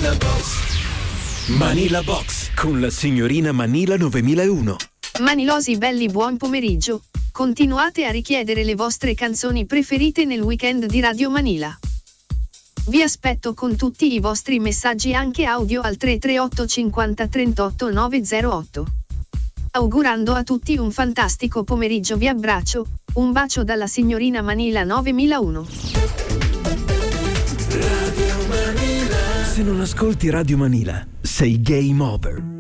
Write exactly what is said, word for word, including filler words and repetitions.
Manila Box. Manila Box con la signorina Manila novemilauno. Manilosi belli, buon pomeriggio. Continuate a richiedere le vostre canzoni preferite nel weekend di Radio Manila. Vi aspetto con tutti i vostri messaggi anche audio al tre tre otto cinquanta trentotto novecentotto. Augurando a tutti un fantastico pomeriggio, vi abbraccio, un bacio dalla signorina Manila novemilauno. Radio Manila. Se non ascolti Radio Manila, sei game over.